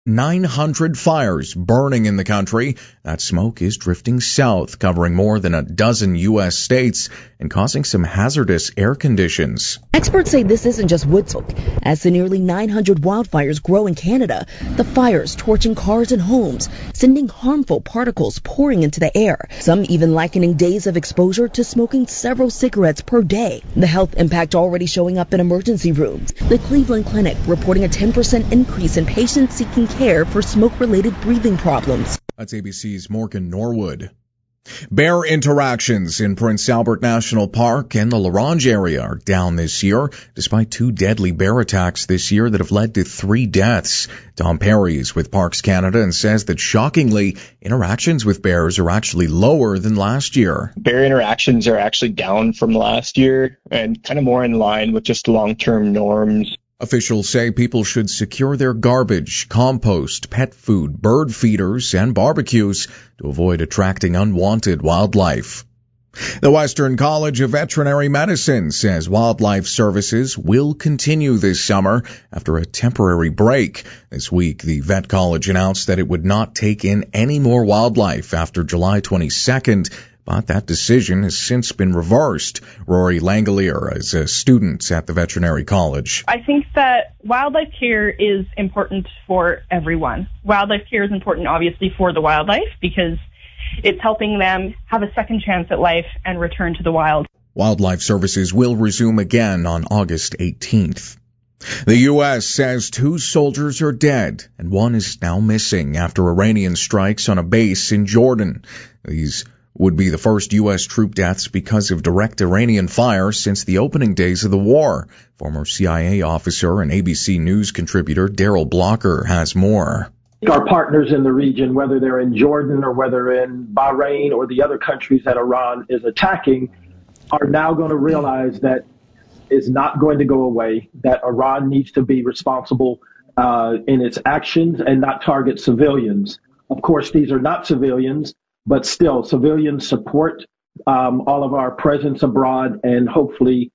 900 fires burning in the country. That smoke is drifting south, covering more than a dozen U.S. states and causing some hazardous air conditions. Experts say this isn't just wood smoke. As the nearly 900 wildfires grow in Canada, the fires torching cars and homes, sending harmful particles pouring into the air, some even likening days of exposure to smoking several cigarettes per day. The health impact already showing up in emergency rooms. The Cleveland Clinic reporting a 10% increase in patients seeking care for smoke-related breathing problems. That's ABC's Morgan Norwood. Bear interactions in Prince Albert National Park and the La Ronge area are down this year, despite 2 deadly bear attacks this year that have led to 3 deaths. Tom Perry is with Parks Canada and says that shockingly, interactions with bears are actually lower than last year. Bear interactions are actually down from last year and kind of more in line with just long-term norms. Officials say people should secure their garbage, compost, pet food, bird feeders, and barbecues to avoid attracting unwanted wildlife. The Western College of Veterinary Medicine says wildlife services will continue this summer after a temporary break. This week, the Vet College announced that it would not take in any more wildlife after July 22nd. But that decision has since been reversed. Rory Langelier is a student at the Veterinary College. I think that wildlife care is important for everyone. Wildlife care is important, obviously, for the wildlife because it's helping them have a second chance at life and return to the wild. Wildlife services will resume again on August 18th. The U.S. says 2 soldiers are dead and 1 is now missing after Iranian strikes on a base in Jordan. These would be the first U.S. troop deaths because of direct Iranian fire since the opening days of the war. Former CIA officer and ABC News contributor Daryl Blocker has more. Our partners in the region, whether they're in Jordan or whether in Bahrain or the other countries that Iran is attacking, are now going to realize that it's not going to go away, that Iran needs to be responsible in its actions and not target civilians. Of course, these are not civilians. But still, civilians support all of our presence abroad, and hopefully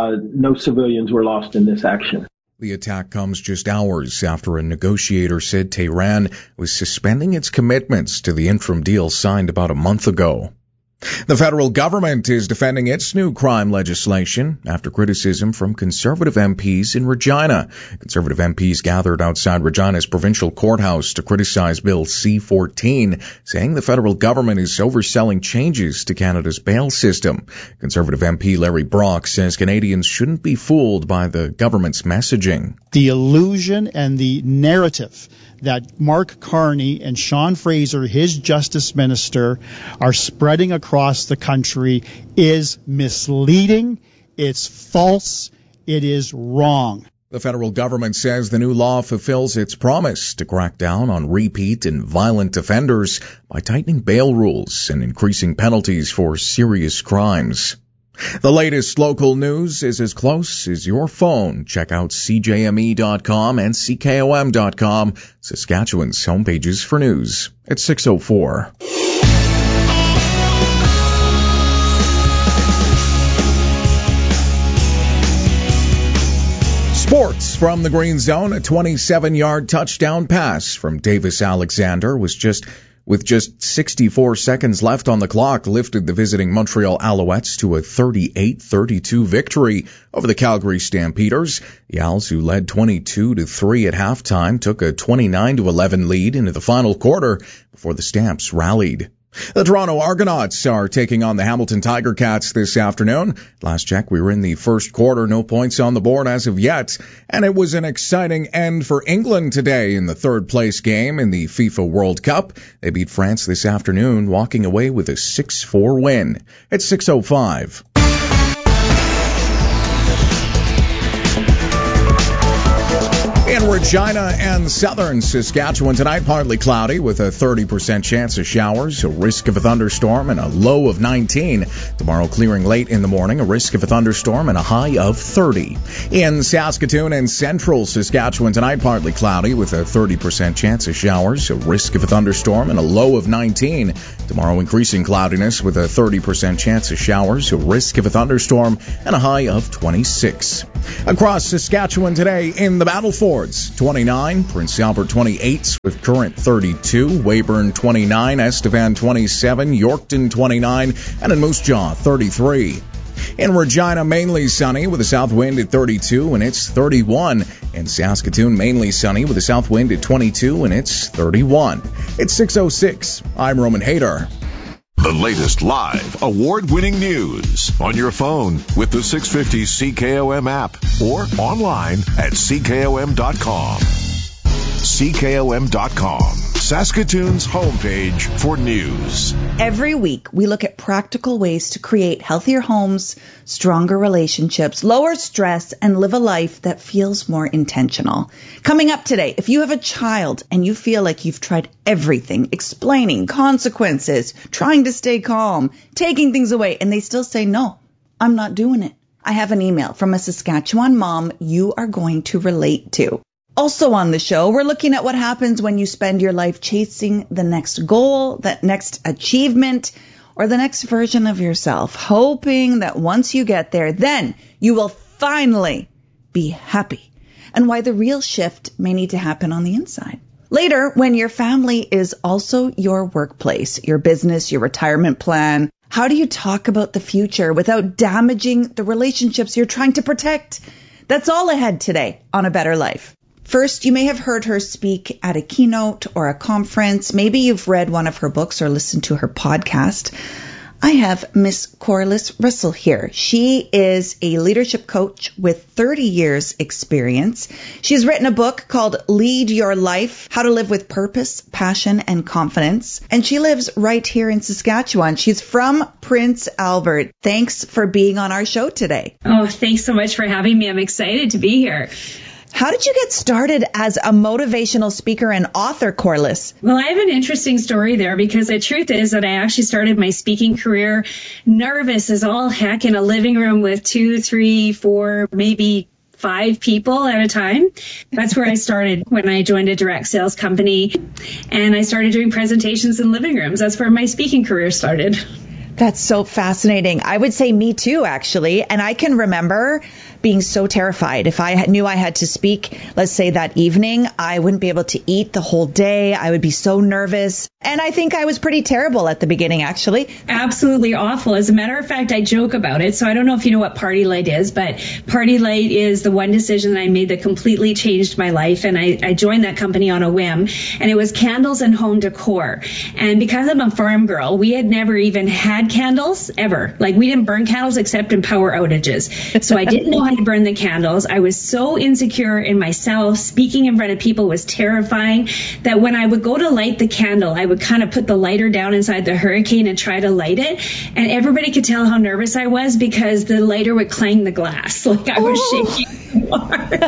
no civilians were lost in this action. The attack comes just hours after a negotiator said Tehran was suspending its commitments to the interim deal signed about a month ago. The federal government is defending its new crime legislation after criticism from conservative MPs in Regina. Conservative MPs gathered outside Regina's provincial courthouse to criticize Bill C-14, saying the federal government is overselling changes to Canada's bail system. Conservative MP Larry Brock says Canadians shouldn't be fooled by the government's messaging. The illusion and the narrative that Mark Carney and Sean Fraser, his justice minister, are spreading across the country is misleading, it's false, it is wrong. The federal government says the new law fulfills its promise to crack down on repeat and violent offenders by tightening bail rules and increasing penalties for serious crimes. The latest local news is as close as your phone. Check out CJME.com and CKOM.com, Saskatchewan's homepages for news. It's 6:04. Sports from the Green Zone. A 27-yard touchdown pass from Davis Alexander with just 64 seconds left on the clock, lifted the visiting Montreal Alouettes to a 38-32 victory over the Calgary Stampeders. The Owls, who led 22-3 at halftime, took a 29-11 lead into the final quarter before the Stamps rallied. The Toronto Argonauts are taking on the Hamilton Tiger Cats this afternoon. Last check, we were in the first quarter, no points on the board as of yet. And it was an exciting end for England today in the third-place game in the FIFA World Cup. They beat France this afternoon, walking away with a 6-4 win. It's 6:05. In Regina and southern Saskatchewan tonight, partly cloudy with a 30% chance of showers, a risk of a thunderstorm, and a low of 19. Tomorrow, clearing late in the morning, a risk of a thunderstorm and a high of 30. In Saskatoon and central Saskatchewan tonight, partly cloudy with a 30% chance of showers, a risk of a thunderstorm, and a low of 19. Tomorrow, increasing cloudiness with a 30% chance of showers, a risk of a thunderstorm, and a high of 26. Across Saskatchewan today in the Battlefords, 29, Prince Albert 28, Swift Current 32, Weyburn 29, Estevan 27, Yorkton 29, and in Moose Jaw 33. In Regina, mainly sunny with a south wind at 32 and it's 31. In Saskatoon, mainly sunny with a south wind at 22 and it's 31. It's 6:06. I'm Roman Hayter. The latest live, award-winning news on your phone with the 650 CKOM app or online at CKOM.com. CKOM.com, Saskatoon's homepage for news. Every week, we look at practical ways to create healthier homes, stronger relationships, lower stress, and live a life that feels more intentional. Coming up today, if you have a child and you feel like you've tried everything, explaining consequences, trying to stay calm, taking things away, and they still say, no, I'm not doing it. I have an email from a Saskatchewan mom you are going to relate to. Also on the show, we're looking at what happens when you spend your life chasing the next goal, that next achievement, or the next version of yourself, hoping that once you get there, then you will finally be happy, and why the real shift may need to happen on the inside. Later, when your family is also your workplace, your business, your retirement plan, how do you talk about the future without damaging the relationships you're trying to protect? That's all ahead today on A Better Life. First, you may have heard her speak at a keynote or a conference. Maybe you've read one of her books or listened to her podcast. I have Miss Corliss Russell here. She is a leadership coach with 30 years experience. She's written a book called Lead Your Life, How to Live with Purpose, Passion, and Confidence. And she lives right here in Saskatchewan. She's from Prince Albert. Thanks for being on our show today. Oh, thanks so much for having me. I'm excited to be here. How did you get started as a motivational speaker and author, Corliss? Well, I have an interesting story there because the truth is that I actually started my speaking career nervous as all heck in a living room with 2, 3, 4, maybe 5 people at a time. That's where I started when I joined a direct sales company, and I started doing presentations in living rooms. That's where my speaking career started. That's so fascinating. I would say me too, actually. And I can remember being so terrified. If I knew I had to speak, let's say that evening, I wouldn't be able to eat the whole day. I would be so nervous. And I think I was pretty terrible at the beginning, actually. Absolutely awful. As a matter of fact, I joke about it. So I don't know if you know what Party Light is, but Party Light is the one decision that I made that completely changed my life. And I joined that company on a whim. And it was candles and home decor. And because I'm a farm girl, we had never even had candles ever. Like, we didn't burn candles except in power outages. So I didn't know how to burn the candles. I was so insecure in myself. Speaking in front of people was terrifying that when I would go to light the candle, I would kind of put the lighter down inside the Hurricane and try to light it. And everybody could tell how nervous I was because the lighter would clang the glass. Like, I was shaking hard.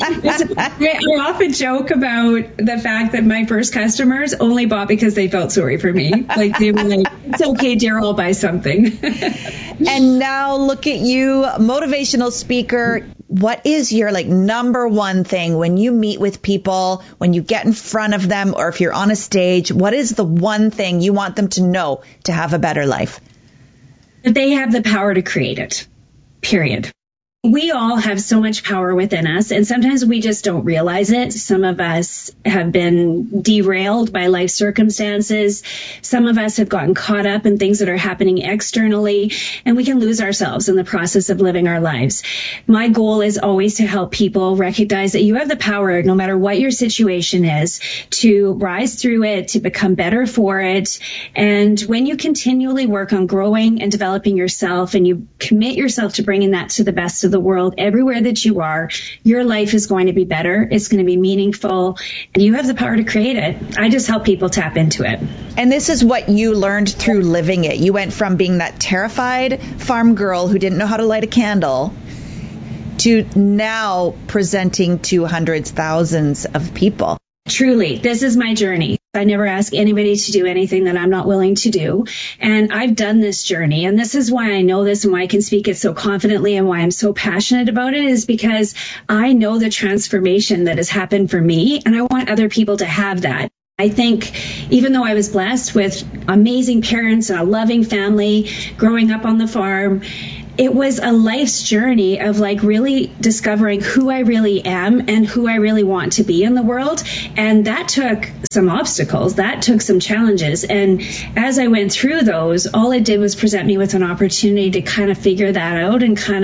I often joke about the fact that my first customers only bought because they felt sorry for me. Like, they were like, it's okay, dear, I'll buy something. And now look at you, motivational speaker. What is your number one thing when you meet with people, when you get in front of them, or if you're on a stage, what is the one thing you want them to know to have a better life? That they have the power to create it, period. We all have so much power within us, and sometimes we just don't realize it. Some of us have been derailed by life circumstances. Some of us have gotten caught up in things that are happening externally, and we can lose ourselves in the process of living our lives. My goal is always to help people recognize that you have the power, no matter what your situation is, to rise through it, to become better for it. And when you continually work on growing and developing yourself, and you commit yourself to bringing that to the best of the world, everywhere that you are, your life is going to be better. It's going to be meaningful, and you have the power to create it. I just help people tap into it. And this is what you learned through living it. You went from being that terrified farm girl who didn't know how to light a candle to now presenting to hundreds, thousands of people. Truly, this is my journey. I never ask anybody to do anything that I'm not willing to do. And I've done this journey. And this is why I know this and why I can speak it so confidently and why I'm so passionate about it, is because I know the transformation that has happened for me. And I want other people to have that. I think even though I was blessed with amazing parents and a loving family growing up on the farm, it was a life's journey of like really discovering who I really am and who I really want to be in the world. And that took some obstacles, that took some challenges. And as I went through those, all it did was present me with an opportunity to kind of figure that out and kind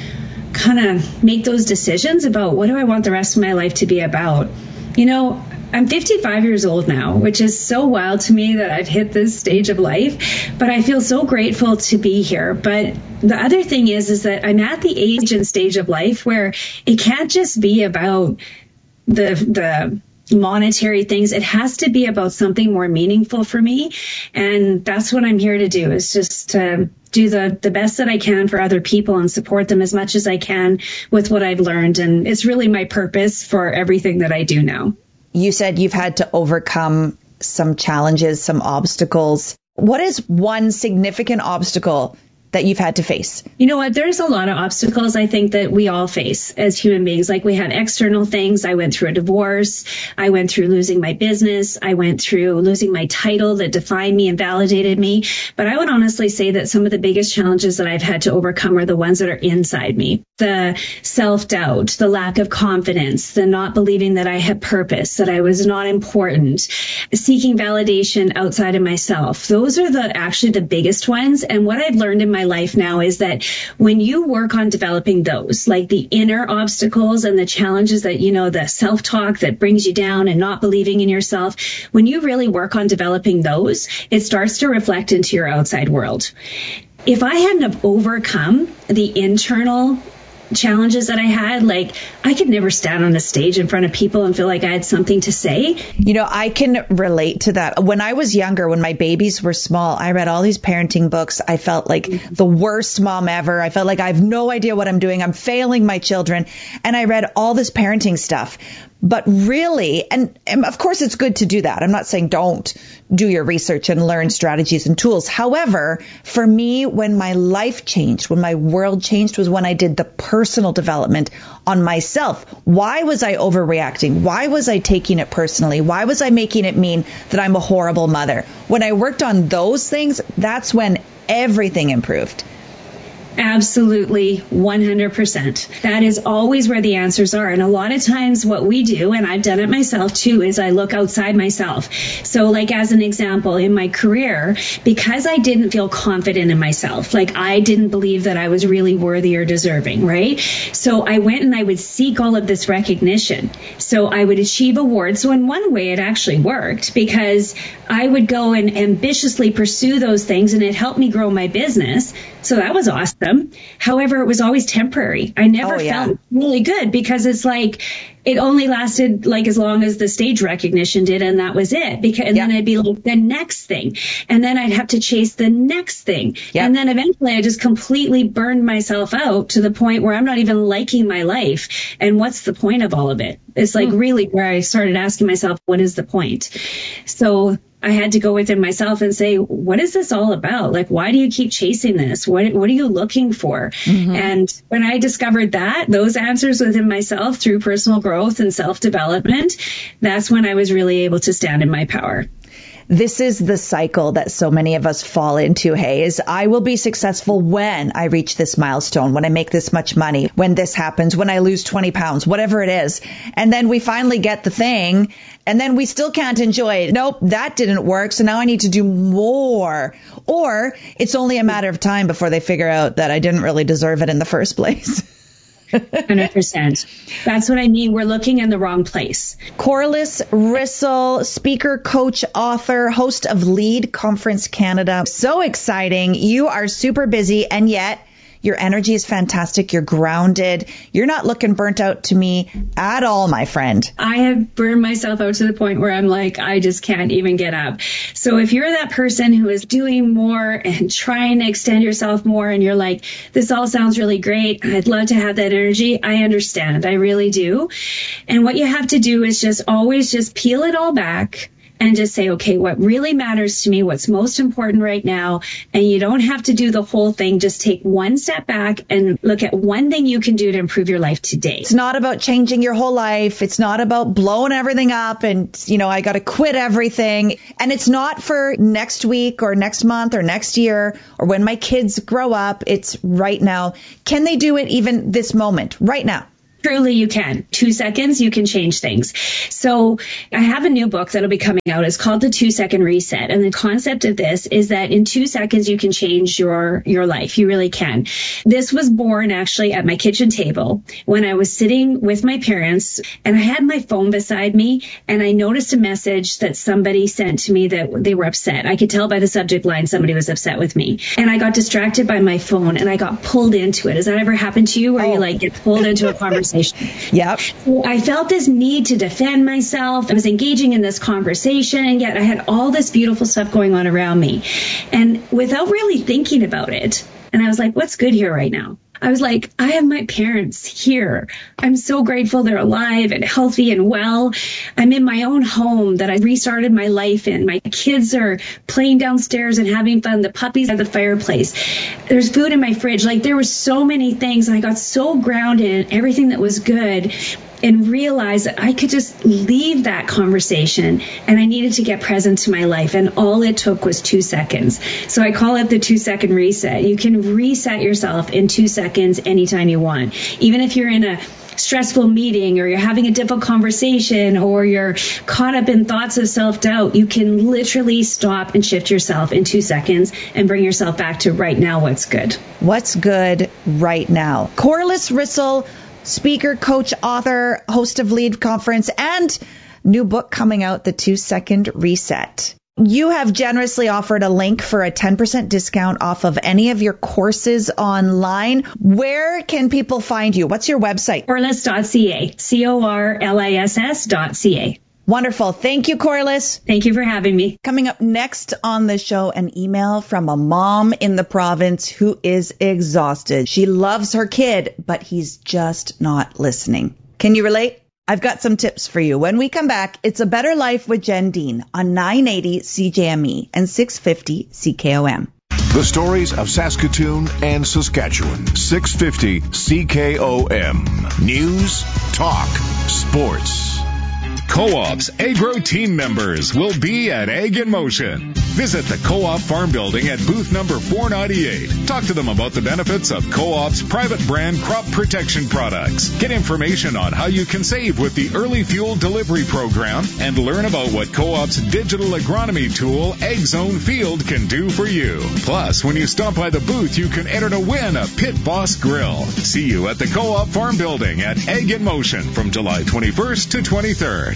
of make those decisions about what do I want the rest of my life to be about. You know, I'm 55 years old now, which is so wild to me that I've hit this stage of life, but I feel so grateful to be here. But the other thing is that I'm at the age and stage of life where it can't just be about the monetary things. It has to be about something more meaningful for me. And that's what I'm here to do, is just to do the best that I can for other people and support them as much as I can with what I've learned. And it's really my purpose for everything that I do now. You said you've had to overcome some challenges, some obstacles. What is one significant obstacle that you've had to face? You know what? There's a lot of obstacles I think that we all face as human beings. Like, we have external things. I went through a divorce. I went through losing my business. I went through losing my title that defined me and validated me. But I would honestly say that some of the biggest challenges that I've had to overcome are the ones that are inside me. The self-doubt, the lack of confidence, the not believing that I had purpose, that I was not important, seeking validation outside of myself. Those are actually the biggest ones. And what I've learned in my life now is that when you work on developing those, like the inner obstacles and the challenges that, you know, the self-talk that brings you down and not believing in yourself, when you really work on developing those, it starts to reflect into your outside world. If I hadn't have overcome the internal challenges that I had, like, I could never stand on a stage in front of people and feel like I had something to say. You know, I can relate to that. When I was younger, when my babies were small, I read all these parenting books. I felt like the worst mom ever. I felt like I have no idea what I'm doing. I'm failing my children. And I read all this parenting stuff. But really, and of course it's good to do that. I'm not saying don't do your research and learn strategies and tools. However, for me, when my life changed, when my world changed, was when I did the personal development on myself. Why was I overreacting? Why was I taking it personally? Why was I making it mean that I'm a horrible mother? When I worked on those things, that's when everything improved. Absolutely, 100%. That is always where the answers are. And a lot of times what we do, and I've done it myself too, is I look outside myself. So like, as an example, in my career, because I didn't feel confident in myself, like I didn't believe that I was really worthy or deserving, right? So I went and I would seek all of this recognition. So I would achieve awards. So in one way, it actually worked, because I would go and ambitiously pursue those things, and it helped me grow my business. So that was awesome. However, it was always temporary. I never felt really good, because it's like it only lasted like as long as the stage recognition did, and that was it. And then I'd be like, the next thing, and then I'd have to chase the next thing, and then eventually I just completely burned myself out to the point where I'm not even liking my life. And what's the point of all of it? It's like really where I started asking myself, what is the point? So I had to go within myself and say, what is this all about? Like, why do you keep chasing this? What are you looking for? Mm-hmm. And when I discovered those answers within myself through personal growth and self-development, that's when I was really able to stand in my power. This is the cycle that so many of us fall into, hey, is I will be successful when I reach this milestone, when I make this much money, when this happens, when I lose 20 pounds, whatever it is. And then we finally get the thing, and then we still can't enjoy it. Nope, that didn't work, so now I need to do more. Or it's only a matter of time before they figure out that I didn't really deserve it in the first place. 100%. That's what I mean. We're looking in the wrong place. Corliss Rissell, speaker, coach, author, host of Lead Conference Canada. So exciting. You are super busy, and yet your energy is fantastic. You're grounded. You're not looking burnt out to me at all, my friend. I have burned myself out to the point where I'm like, I just can't even get up. So if you're that person who is doing more and trying to extend yourself more, and you're like, this all sounds really great, I'd love to have that energy, I understand. I really do. And what you have to do is just always just peel it all back and just say, okay, what really matters to me, what's most important right now. And you don't have to do the whole thing. Just take one step back and look at one thing you can do to improve your life today. It's not about changing your whole life. It's not about blowing everything up and, I got to quit everything. And it's not for next week or next month or next year or when my kids grow up. It's right now. Can they do it even this moment, right now? Truly, you can. 2 seconds, you can change things. So I have a new book that'll be coming out. It's called The 2-Second Reset. And the concept of this is that in 2 seconds, you can change your life. You really can. This was born actually at my kitchen table when I was sitting with my parents and I had my phone beside me and I noticed a message that somebody sent to me that they were upset. I could tell by the subject line somebody was upset with me. And I got distracted by my phone and I got pulled into it. Has that ever happened to you where you get pulled into a conversation? Yep. So I felt this need to defend myself. I was engaging in this conversation, and yet I had all this beautiful stuff going on around me. And without really thinking about it, and I was like, what's good here right now? I was like, I have my parents here. I'm so grateful they're alive and healthy and well. I'm in my own home that I restarted my life in. My kids are playing downstairs and having fun. The puppies at the fireplace. There's food in my fridge. There were so many things. And I got so grounded in everything that was good and realized that I could just leave that conversation and I needed to get present to my life. And all it took was 2 seconds. So I call it the 2-second reset. You can reset yourself in 2 seconds anytime you want. Even if you're in a stressful meeting or you're having a difficult conversation or you're caught up in thoughts of self-doubt, you can literally stop and shift yourself in 2 seconds and bring yourself back to right now what's good. What's good right now? Corliss Rissell, speaker, coach, author, host of Lead Conference, and new book coming out, The 2-Second Reset. You have generously offered a link for a 10% discount off of any of your courses online. Where can people find you? What's your website? Corliss.ca, Corliss.ca. Wonderful. Thank you, Corliss. Thank you for having me. Coming up next on the show, an email from a mom in the province who is exhausted. She loves her kid, but he's just not listening. Can you relate? I've got some tips for you. When we come back, it's A Better Life with Jen Dean on 980 CJME and 650 CKOM. The stories of Saskatoon and Saskatchewan. 650 CKOM. News, talk, sports. Co-op's Agro team members will be at Ag in Motion. Visit the Co-op Farm Building at booth number 498. Talk to them about the benefits of Co-op's private brand crop protection products. Get information on how you can save with the Early Fuel Delivery Program and learn about what Co-op's digital agronomy tool, AgZone Field, can do for you. Plus, when you stop by the booth, you can enter to win a Pit Boss Grill. See you at the Co-op Farm Building at Ag in Motion from July 21st to 23rd.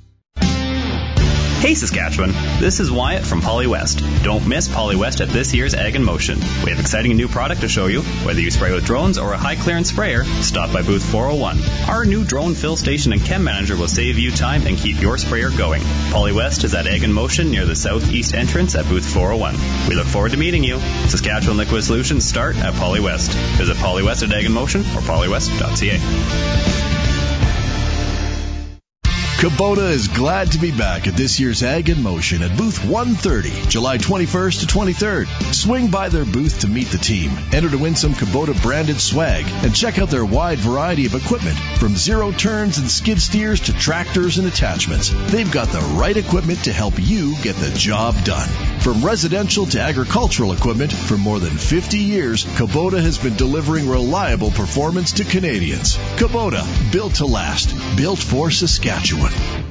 Hey Saskatchewan, this is Wyatt from PolyWest. Don't miss PolyWest at this year's Ag in Motion. We have exciting new product to show you. Whether you spray with drones or a high clearance sprayer, stop by booth 401. Our new drone fill station and chem manager will save you time and keep your sprayer going. PolyWest is at Ag in Motion near the southeast entrance at booth 401. We look forward to meeting you. Saskatchewan Liquid Solutions start at PolyWest. Visit PolyWest at Ag in Motion or polywest.ca. Kubota is glad to be back at this year's Ag in Motion at booth 130, July 21st to 23rd. Swing by their booth to meet the team, enter to win some Kubota branded swag, and check out their wide variety of equipment, from zero turns and skid steers to tractors and attachments. They've got the right equipment to help you get the job done. From residential to agricultural equipment, for more than 50 years, Kubota has been delivering reliable performance to Canadians. Kubota, built to last, built for Saskatchewan.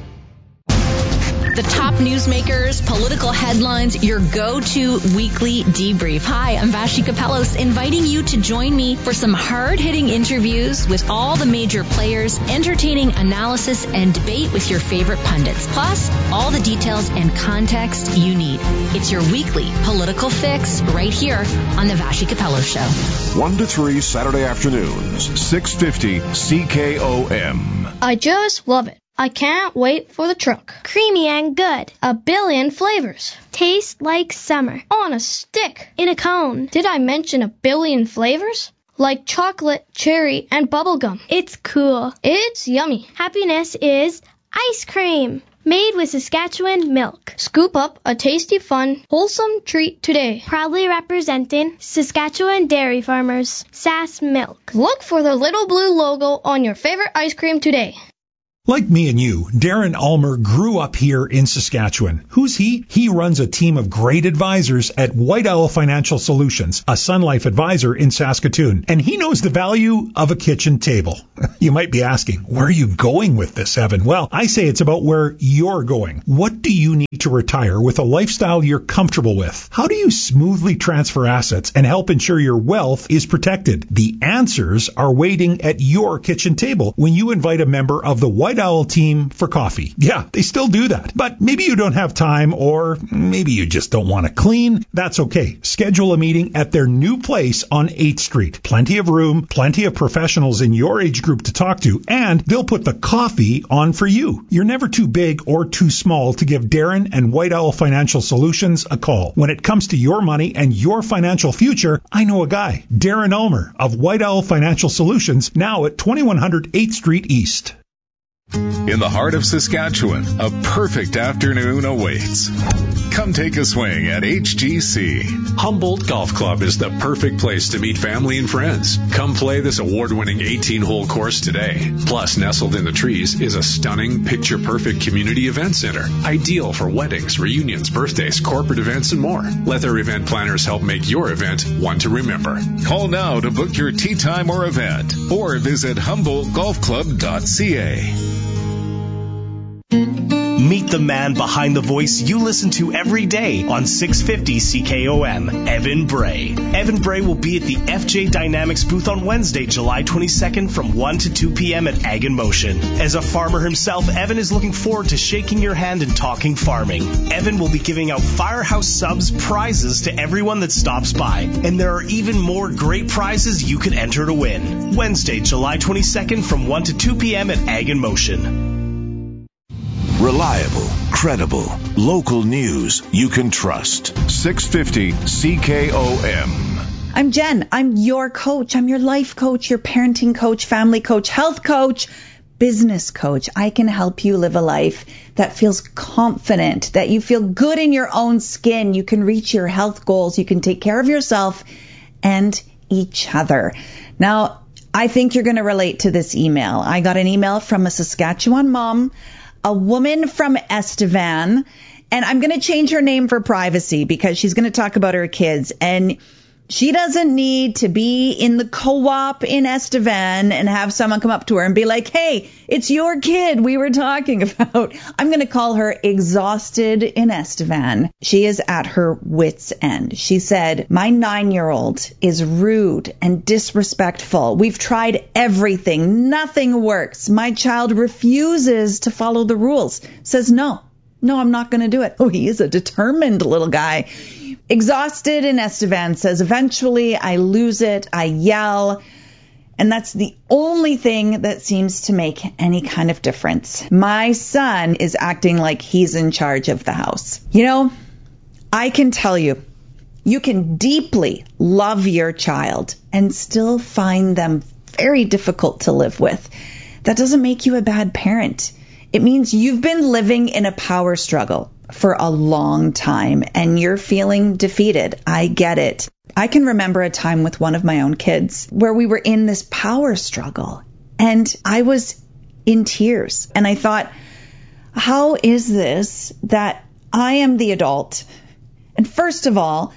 The top newsmakers, political headlines, your go-to weekly debrief. Hi, I'm Vashi Kapelos, inviting you to join me for some hard-hitting interviews with all the major players, entertaining analysis, and debate with your favorite pundits. Plus, all the details and context you need. It's your weekly political fix right here on the Vashi Kapelos Show. 1 to 3 Saturday afternoons, 650 CKOM. I just love it. I can't wait for the truck. Creamy and good. A billion flavors. Taste like summer. On a stick. In a cone. Did I mention a billion flavors? Like chocolate, cherry, and bubblegum. It's cool. It's yummy. Happiness is ice cream. Made with Saskatchewan milk. Scoop up a tasty, fun, wholesome treat today. Proudly representing Saskatchewan dairy farmers. Sask Milk. Look for the little blue logo on your favorite ice cream today. Like me and you, Darren Ulmer grew up here in Saskatchewan. Who's he? He runs a team of great advisors at White Owl Financial Solutions, a Sun Life advisor in Saskatoon. And he knows the value of a kitchen table. You might be asking, where are you going with this, Evan? Well, I say it's about where you're going. What do you need to retire with a lifestyle you're comfortable with? How do you smoothly transfer assets and help ensure your wealth is protected? The answers are waiting at your kitchen table when you invite a member of the White Owl team for coffee. Yeah, they still do that. But maybe you don't have time, or maybe you just don't want to clean. That's okay. Schedule a meeting at their new place on 8th Street. Plenty of room, plenty of professionals in your age group to talk to, and they'll put the coffee on for you. You're never too big or too small to give Darren and White Owl Financial Solutions a call. When it comes to your money and your financial future, I know a guy, Darren Ulmer of White Owl Financial Solutions, now at 2100 8th Street East. In the heart of Saskatchewan, a perfect afternoon awaits. Come take a swing at HGC. Humboldt Golf Club is the perfect place to meet family and friends. Come play this award-winning 18-hole course today. Plus, nestled in the trees is a stunning, picture-perfect community event center, ideal for weddings, reunions, birthdays, corporate events, and more. Let their event planners help make your event one to remember. Call now to book your tee time or event, or visit HumboldtGolfClub.ca. Meet the man behind the voice you listen to every day on 650 CKOM, Evan Bray. Evan Bray will be at the FJ Dynamics booth on Wednesday, July 22nd from 1 to 2 p.m. at Ag in Motion. As a farmer himself, Evan is looking forward to shaking your hand and talking farming. Evan will be giving out Firehouse Subs prizes to everyone that stops by, and there are even more great prizes you can enter to win. Wednesday, July 22nd from 1 to 2 p.m. at Ag in Motion. Reliable, credible, local news you can trust. 650 CKOM. I'm Jen. I'm your coach. I'm your life coach, your parenting coach, family coach, health coach, business coach. I can help you live a life that feels confident, that you feel good in your own skin. You can reach your health goals. You can take care of yourself and each other. Now, I think you're going to relate to this email. I got an email from a Saskatchewan mom, a woman from Estevan, and I'm going to change her name for privacy because she's going to talk about her kids. And she doesn't need to be in the co-op in Estevan and have someone come up to her and be like, hey, it's your kid we were talking about. I'm going to call her Exhausted in Estevan. She is at her wit's end. She said, my 9-year-old is rude and disrespectful. We've tried everything. Nothing works. My child refuses to follow the rules. Says, no, I'm not going to do it. Oh, he is a determined little guy. Exhausted in Estevan says, eventually I lose it, I yell, and that's the only thing that seems to make any kind of difference. My son is acting like he's in charge of the house. You know, I can tell you, you can deeply love your child and still find them very difficult to live with. That doesn't make you a bad parent. It means you've been living in a power struggle for a long time and you're feeling defeated. I get it. I can remember a time with one of my own kids where we were in this power struggle and I was in tears. And I thought, how is this that I am the adult? And first of all,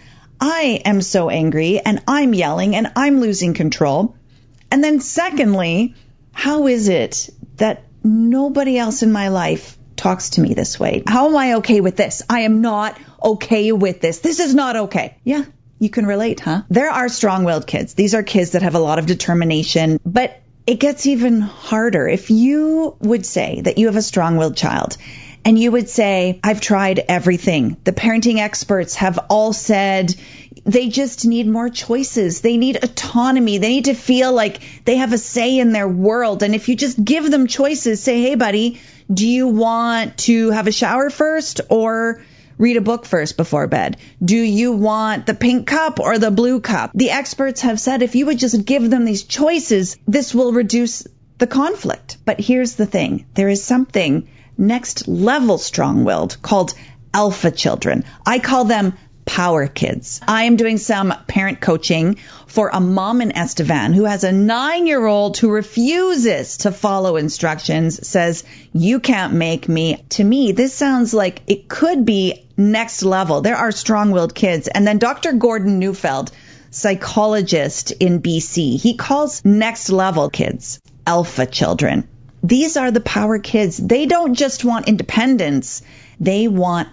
I am so angry and I'm yelling and I'm losing control. And then secondly, how is it that nobody else in my life talks to me this way? How am I okay with this? I am not okay with this. This is not okay. Yeah, you can relate, huh? There are strong-willed kids. These are kids that have a lot of determination, but it gets even harder. If you would say that you have a strong-willed child and you would say, I've tried everything. The parenting experts have all said they just need more choices. They need autonomy. They need to feel like they have a say in their world. And if you just give them choices, say, hey, buddy, do you want to have a shower first or read a book first before bed? Do you want the pink cup or the blue cup? The experts have said if you would just give them these choices, this will reduce the conflict. But here's the thing. There is something next level strong-willed called alpha children. I call them power kids. I am doing some parent coaching for a mom in Estevan who has a 9-year-old who refuses to follow instructions, says, "You can't make me." To me, this sounds like it could be next level. There are strong-willed kids. And then Dr. Gordon Neufeld, psychologist in BC, he calls next level kids alpha children. These are the power kids. They don't just want independence. They want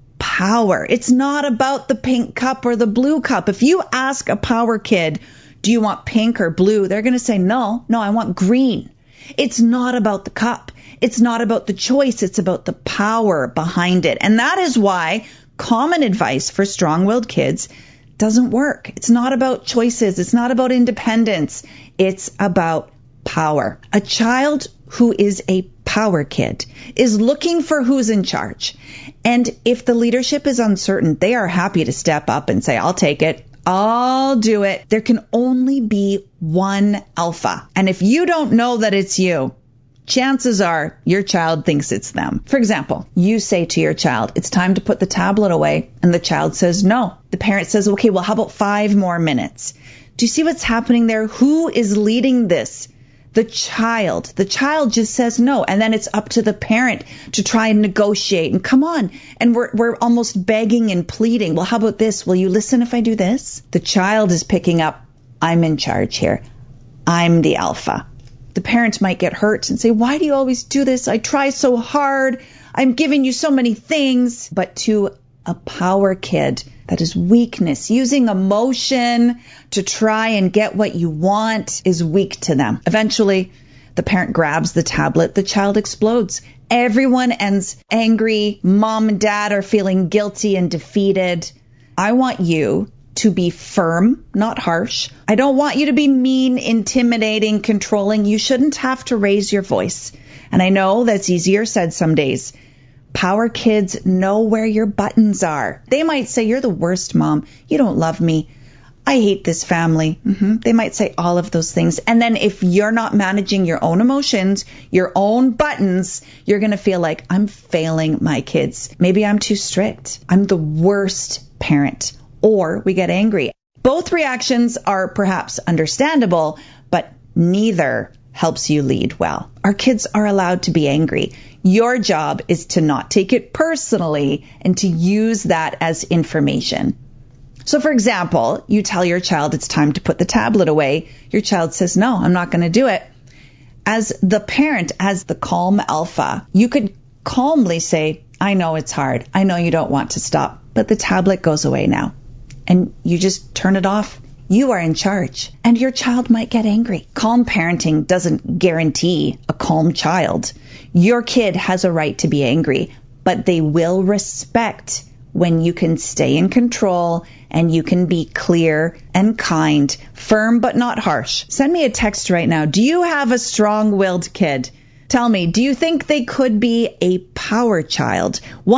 power. It's not about the pink cup or the blue cup. If you ask a power kid, do you want pink or blue? They're going to say, no, I want green. It's not about the cup. It's not about the choice. It's about the power behind it. And that is why common advice for strong-willed kids doesn't work. It's not about choices. It's not about independence. It's about power. A child who is a power kid is looking for who's in charge. And if the leadership is uncertain, they are happy to step up and say, I'll take it. I'll do it. There can only be one alpha. And if you don't know that it's you, chances are your child thinks it's them. For example, you say to your child, it's time to put the tablet away. And the child says no. The parent says, okay, well, how about 5 more minutes? Do you see what's happening there? Who is leading this? The child. The child just says no. And then it's up to the parent to try and negotiate. And come on. And we're almost begging and pleading. Well, how about this? Will you listen if I do this? The child is picking up, I'm in charge here. I'm the alpha. The parent might get hurt and say, why do you always do this? I try so hard. I'm giving you so many things. But to a power kid, that is weakness. Using emotion to try and get what you want is weak to them. Eventually, the parent grabs the tablet. The child explodes. Everyone ends angry. Mom and dad are feeling guilty and defeated. I want you to be firm, not harsh. I don't want you to be mean, intimidating, controlling. You shouldn't have to raise your voice. And I know that's easier said some days. Power kids know where your buttons are. They might say, you're the worst, Mom. You don't love me. I hate this family. They might say all of those things. And then if you're not managing your own emotions, your own buttons, you're going to feel like, I'm failing my kids. Maybe I'm too strict. I'm the worst parent. Or we get angry. Both reactions are perhaps understandable, but neither helps you lead well. Our kids are allowed to be angry. Your job is to not take it personally and to use that as information. So, for example, you tell your child it's time to put the tablet away. Your child says, no, I'm not going to do it. As the parent, as the calm alpha, you could calmly say, I know it's hard. I know you don't want to stop, but the tablet goes away now. And you just turn it off. You are in charge, and your child might get angry. Calm parenting doesn't guarantee a calm child. Your kid has a right to be angry, but they will respect when you can stay in control and you can be clear and kind, firm but not harsh. Send me a text right now. Do you have a strong-willed kid? Tell me, do you think they could be a power child?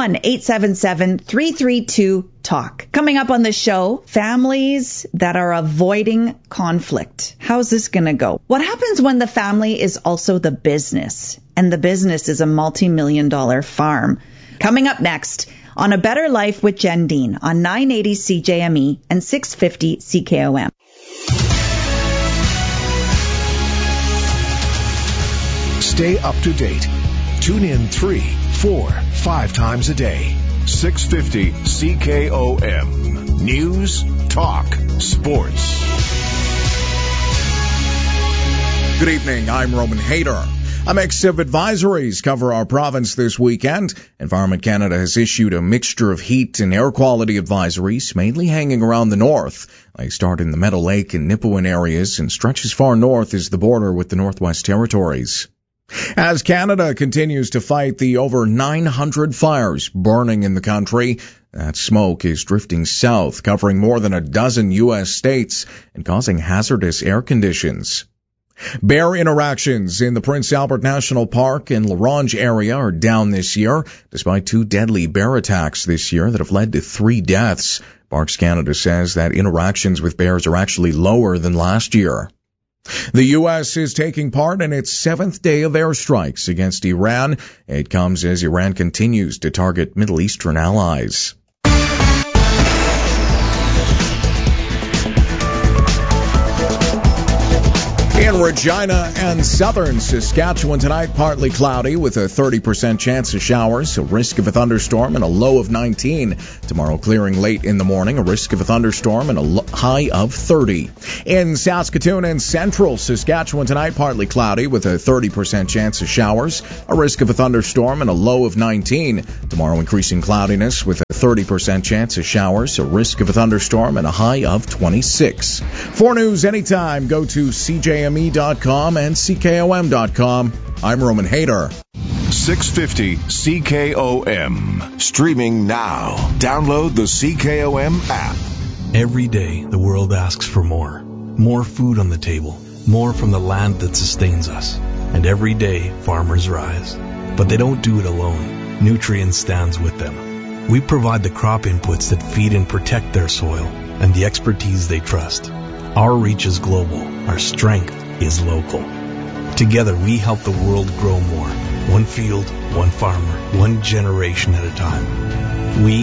1-877-332-TALK. Coming up on the show, families that are avoiding conflict. How's this going to go? What happens when the family is also the business, and the business is a multi-million-dollar farm? Coming up next on A Better Life with Jen Dean on 980 CJME and 650 CKOM. Stay up to date. Tune in 3, 4, 5 times a day. 650 CKOM. News, talk, sports. Good evening. I'm Roman Hayter. A mix of advisories cover our province this weekend. Environment Canada has issued a mixture of heat and air quality advisories, mainly hanging around the north. They start in the Meadow Lake and Nipawin areas and stretch as far north as the border with the Northwest Territories. As Canada continues to fight the over 900 fires burning in the country, that smoke is drifting south, covering more than a dozen U.S. states and causing hazardous air conditions. Bear interactions in the Prince Albert National Park and La Ronge area are down this year, despite 2 deadly bear attacks this year that have led to 3 deaths. Parks Canada says that interactions with bears are actually lower than last year. The U.S. is taking part in its 7th day of airstrikes against Iran. It comes as Iran continues to target Middle Eastern allies. In Regina and southern Saskatchewan tonight, partly cloudy with a 30% chance of showers, a risk of a thunderstorm, and a low of 19. Tomorrow, clearing late in the morning, a risk of a thunderstorm, and a high of 30. In Saskatoon and central Saskatchewan tonight, partly cloudy with a 30% chance of showers, a risk of a thunderstorm, and a low of 19. Tomorrow, increasing cloudiness with a 30% chance of showers, a risk of a thunderstorm, and a high of 26. For news anytime, go to CJME.com and CKOM.com. I'm Roman Hayter. 650 CKOM. Streaming now. Download the CKOM app. Every day, the world asks for more. More food on the table. More from the land that sustains us. And every day, farmers rise. But they don't do it alone. Nutrien stands with them. We provide the crop inputs that feed and protect their soil and the expertise they trust. Our reach is global. Our strength is local. Together, we help the world grow more. One field, one farmer, one generation at a time. We